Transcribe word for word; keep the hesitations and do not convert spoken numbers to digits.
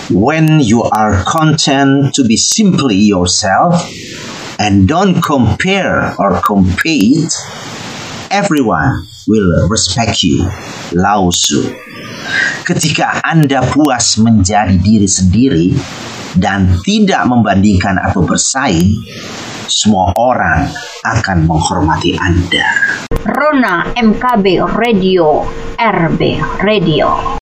When you are content to be simply yourself and don't compare or compete, everyone will respect you. Lao Tzu. Ketika Anda puas menjadi diri sendiri dan tidak membandingkan atau bersaing, semua orang akan menghormati Anda. Rona M K B Radio, R B Radio.